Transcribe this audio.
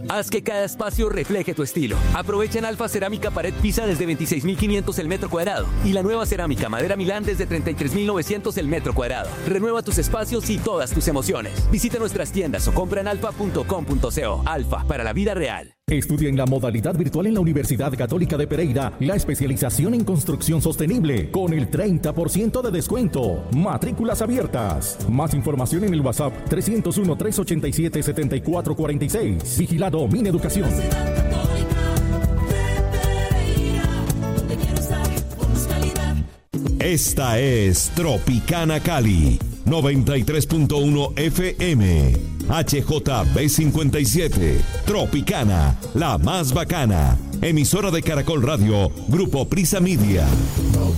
Haz que cada espacio refleje tu estilo. Aprovecha en Alfa Cerámica Pared Pisa desde 26.500 el metro cuadrado y la nueva cerámica Madera Milán desde 33.900 el metro cuadrado. Renueva tus espacios y todas tus emociones. Visita nuestras tiendas o compra en alfa.com.co. Alfa, para la vida real. Estudia en la modalidad virtual en la Universidad Católica de Pereira la especialización en construcción sostenible con el 30% de descuento. Matrículas abiertas. Más información en el WhatsApp 301-387-7446. Vigilado Mineducación. Esta es Tropicana Cali, 93.1 FM. HJB57, Tropicana, la más bacana. Emisora de Caracol Radio, Grupo Prisa Media.